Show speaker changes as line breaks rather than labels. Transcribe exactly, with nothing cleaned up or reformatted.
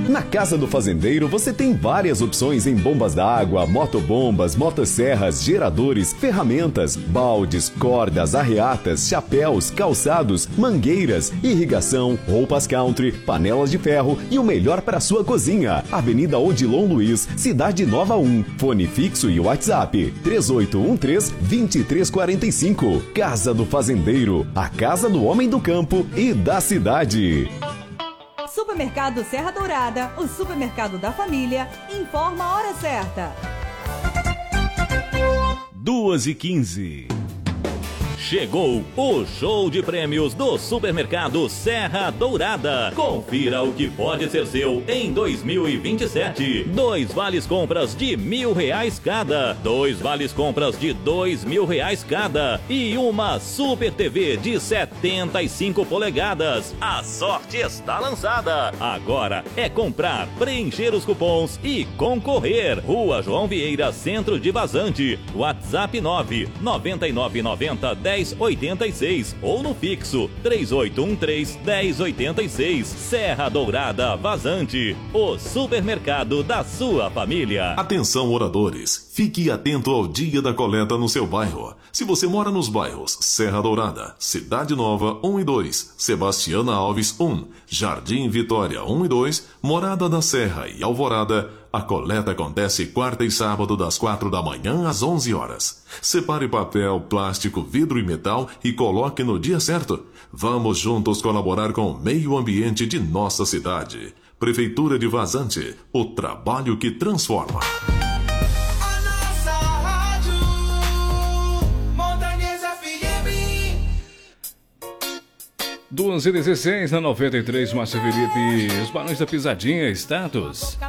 Na Casa do Fazendeiro você tem várias opções em bombas d'água, motobombas, motosserras, geradores, ferramentas, baldes, cordas, arreatas, chapéus, calçados, mangueiras, irrigação, roupas country, panelas de ferro e o melhor para sua cozinha. Avenida Odilon Luiz, Cidade Nova um. Fone fixo e WhatsApp três oito um três, dois três quatro cinco. Casa do Fazendeiro, a casa do homem do campo e da cidade.
Supermercado Serra Dourada, o supermercado da família, informa a hora certa.
duas e quinze. Chegou o show de prêmios do Supermercado Serra Dourada. Confira o que pode ser seu em dois mil e vinte e sete. Dois vales compras de mil reais cada. Dois vales compras de dois mil reais cada. E uma Super T V de setenta e cinco polegadas. A sorte está lançada. Agora é comprar, preencher os cupons e concorrer. Rua João Vieira, Centro de Vazante. WhatsApp nove nove nove nove zero dez oitenta e seis ou no fixo três oito um três dez oitenta e seis. Serra Dourada Vazante, o supermercado da sua família.
Atenção, moradores, fique atento ao dia da coleta no seu bairro. Se você mora nos bairros Serra Dourada, Cidade Nova um e dois, Sebastiana Alves um, Jardim Vitória um e dois, Morada da Serra e Alvorada, a coleta acontece quarta e sábado das quatro da manhã às onze horas. Separe papel, plástico, vidro e metal e coloque no dia certo. Vamos juntos colaborar com o meio ambiente de nossa cidade. Prefeitura de Vazante, o trabalho que transforma.
A nossa rádio, Montanhas F M.
duas e dezesseis na noventa e três, Márcio Felipe. Os balões da pisadinha, status.